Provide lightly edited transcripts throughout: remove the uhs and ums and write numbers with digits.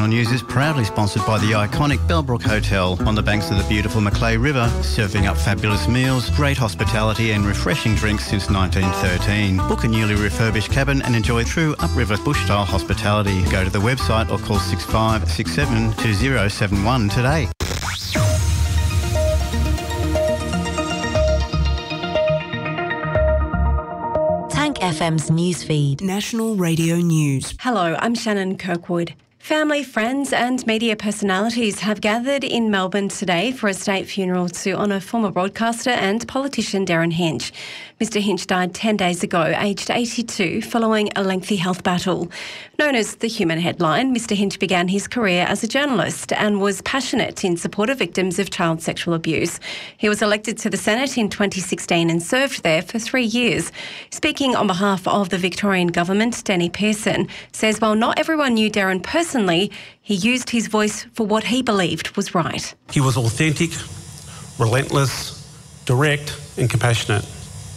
National News is proudly sponsored by the iconic Bellbrook Hotel on the banks of the beautiful Macleay River, serving up fabulous meals, great hospitality and refreshing drinks since 1913. Book a newly refurbished cabin and enjoy true upriver bush-style hospitality. Go to the website or call 6567 2071 today. FM's newsfeed. National Radio News. Hello, I'm Shannon Kirkwood. Family, friends and media personalities have gathered in Melbourne today for a state funeral to honour former broadcaster and politician Derryn Hinch. Mr Hinch died 10 days ago, aged 82, following a lengthy health battle. Known as the Human Headline, Mr Hinch began his career as a journalist and was passionate in support of victims of child sexual abuse. He was elected to the Senate in 2016 and served there for 3 years. Speaking on behalf of the Victorian Government, Danny Pearson says while not everyone knew Derryn personally, he used his voice for what he believed was right. He was authentic, relentless, direct and compassionate.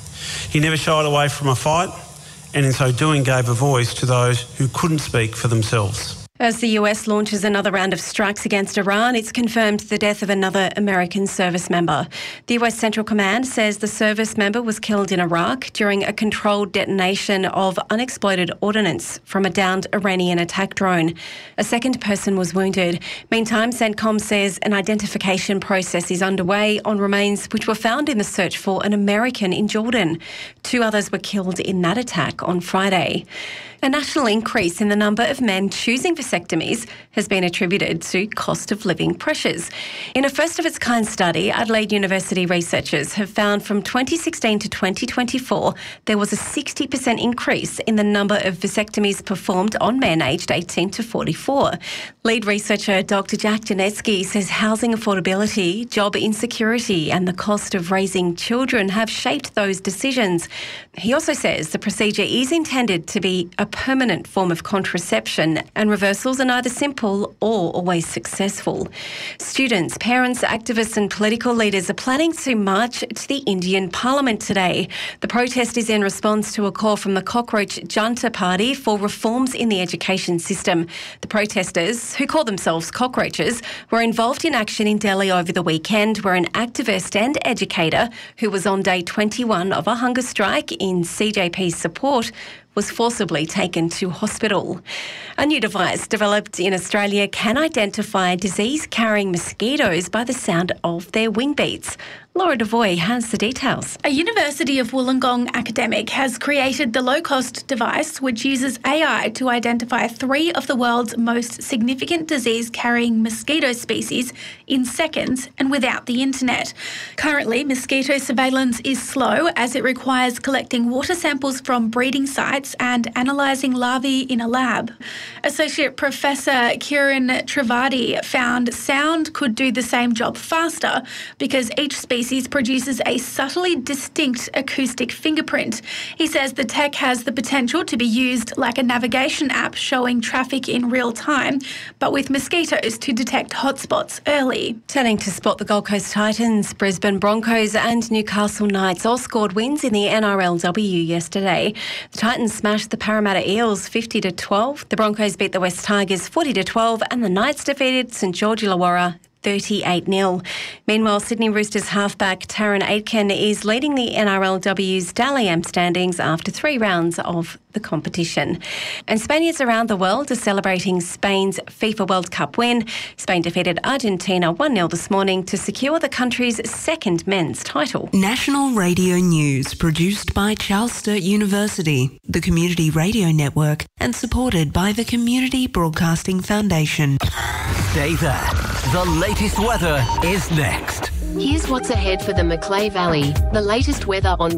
He never shied away from a fight, and in so doing gave a voice to those who couldn't speak for themselves. As the US launches another round of strikes against Iran, it's confirmed the death of another American service member. The US Central Command says the service member was killed in Iraq during a controlled detonation of unexploded ordnance from a downed Iranian attack drone. A second person was wounded. Meantime, CENTCOM says an identification process is underway on remains which were found in the search for an American in Jordan. 2 others were killed in that attack on Friday. A national increase in the number of men choosing vasectomies has been attributed to cost of living pressures. In a first-of-its-kind study, Adelaide University researchers have found from 2016 to 2024 there was a 60% increase in the number of vasectomies performed on men aged 18 to 44. Lead researcher Dr Jack Janetsky says housing affordability, job insecurity and the cost of raising children have shaped those decisions. He also says the procedure is intended to be a permanent form of contraception and reversals are neither simple or always successful. Students, parents, activists and political leaders are planning to march to the Indian Parliament today. The protest is in response to a call from the Cockroach Junta Party for reforms in the education system. The protesters, who call themselves cockroaches, were involved in action in Delhi over the weekend where an activist and educator who was on day 21 of a hunger strike in CJP's support was forcibly taken to hospital. A new device developed in Australia can identify disease-carrying mosquitoes by the sound of their wing beats. Laura Devoy has the details. A University of Wollongong academic has created the low-cost device which uses AI to identify 3 of the world's most significant disease-carrying mosquito species in seconds and without the internet. Currently, mosquito surveillance is slow as it requires collecting water samples from breeding sites and analysing larvae in a lab. Associate Professor Kiran Trivedi found sound could do the same job faster because each species produces a subtly distinct acoustic fingerprint. He says the tech has the potential to be used like a navigation app showing traffic in real time, but with mosquitoes to detect hotspots early. Turning to sport, the Gold Coast Titans, Brisbane Broncos and Newcastle Knights all scored wins in the NRLW yesterday. The Titans smashed the Parramatta Eels 50-12. The Broncos beat the West Tigers 40-12 and the Knights defeated St George Illawarra 38-0. Meanwhile, Sydney Roosters halfback Taryn Aitken is leading the NRLW's Dally M standings after 3 rounds of the competition. And Spaniards around the world are celebrating Spain's FIFA World Cup win. Spain defeated Argentina 1-0 this morning to secure the country's 2nd men's title. National Radio News, produced by Charles Sturt University, the Community Radio Network, and supported by the Community Broadcasting Foundation. Stay there. The latest weather is next. Here's what's ahead for the Macleay Valley. The latest weather on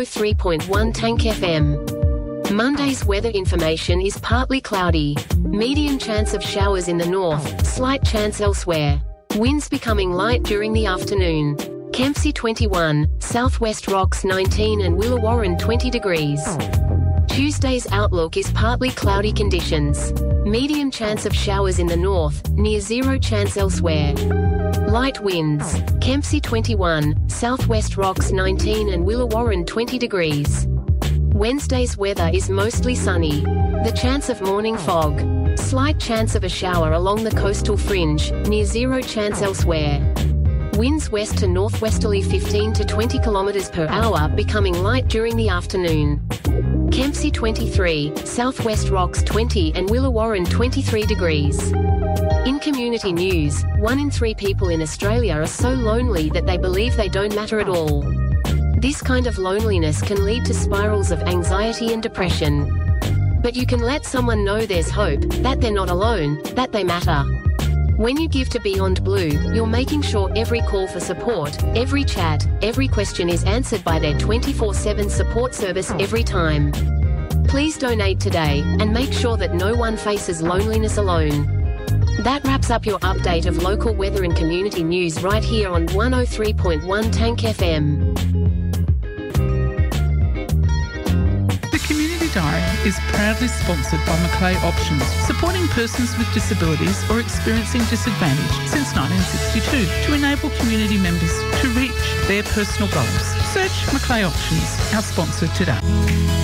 103.1 Tank FM. Monday's weather information is partly cloudy. Medium chance of showers in the north, slight chance elsewhere. Winds becoming light during the afternoon. Kempsey 21, Southwest Rocks 19 and Willawarren 20 degrees. Tuesday's outlook is partly cloudy conditions. Medium chance of showers in the north, near 0 chance elsewhere. Light winds. Kempsey 21, Southwest Rocks 19 and Willawarren 20 degrees. Wednesday's weather is mostly sunny. The chance of morning fog. slight chance of a shower along the coastal fringe, near zero chance elsewhere. Winds west to northwesterly 15 to 20 km per hour, becoming light during the afternoon. Kempsey 23, Southwest Rocks 20 and Willawarren 23 degrees. In community news, 1 in 3 people in Australia are so lonely that they believe they don't matter at all. This kind of loneliness can lead to spirals of anxiety and depression. But you can let someone know there's hope, that they're not alone, that they matter. When you give to Beyond Blue, you're making sure every call for support, every chat, every question is answered by their 24/7 support service every time. Please donate today and make sure that no one faces loneliness alone. That wraps up your update of local weather and community news right here on 103.1 Tank FM. The Community Diary is proudly sponsored by Macleay Options, supporting persons with disabilities or experiencing disadvantage since 1962 to enable community members to reach their personal goals. Search Macleay Options, our sponsor today.